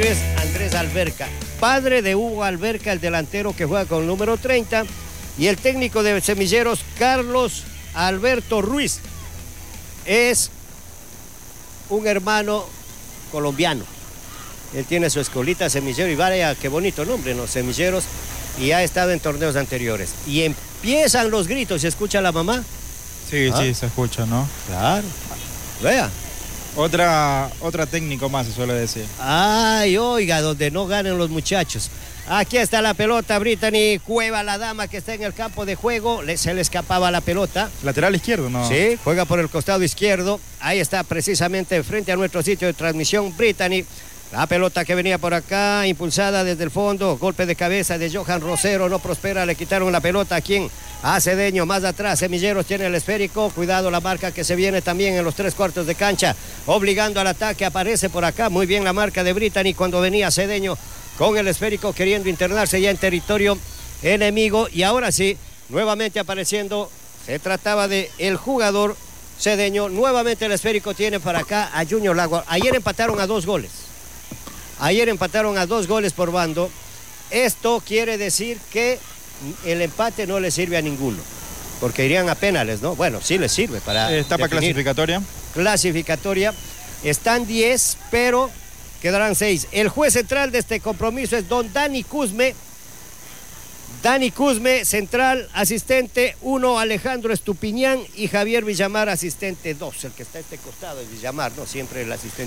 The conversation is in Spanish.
es Andrés Alberca, padre de Hugo Alberca, el delantero que juega con el número 30, y el técnico de Semilleros, Carlos Alberto Ruiz, es un hermano colombiano. Él tiene su escolita Semillero y vaya, qué bonito nombre, ¿no? Semilleros, y ha estado en torneos anteriores. Y empiezan los gritos, ¿se escucha la mamá? Sí, sí, se escucha, ¿no? Claro. Vea. Otra técnico más, se suele decir. Ay, oiga, donde no ganen los muchachos. Aquí está la pelota, Brittany Cueva, la dama que está en el campo de juego. Se le escapaba la pelota. Lateral izquierdo, ¿no? Sí, juega por el costado izquierdo. Ahí está precisamente frente a nuestro sitio de transmisión, Brittany. La pelota que venía por acá, impulsada desde el fondo. Golpe de cabeza de Johan Rosero, no prospera, le quitaron la pelota a quien. A Cedeño, más atrás, Semilleros tiene el esférico, cuidado la marca que se viene también en los 3/4 de cancha, obligando al ataque, aparece por acá, muy bien la marca de Brittany cuando venía Cedeño con el esférico queriendo internarse ya en territorio enemigo, y ahora sí, nuevamente apareciendo, se trataba de el jugador Cedeño, nuevamente el esférico tiene para acá a Junior Lago. Ayer empataron a 2 goles, por bando. Esto quiere decir que el empate no le sirve a ninguno, porque irían a penales, ¿no? Bueno, sí les sirve para etapa clasificatoria. Están 10, pero quedarán 6. El juez central de este compromiso es don Dani Cusme. Dani Cusme, central, asistente 1, Alejandro Estupiñán, y Javier Villamar, asistente 2. El que está a este costado es Villamar, ¿no? Siempre el asistente.